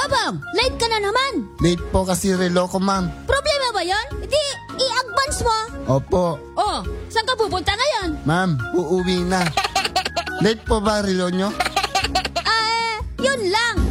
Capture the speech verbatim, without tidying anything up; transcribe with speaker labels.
Speaker 1: Yabang, late ka na naman.
Speaker 2: Late po kasi relo ko, ma'am.
Speaker 1: Problema ba yon? Di, i-advance mo.
Speaker 2: Opo.
Speaker 1: Oh, saan ka pupunta ngayon?
Speaker 2: Ma'am, uuwi na. Late po ba relo nyo?
Speaker 1: Ah, yun lang.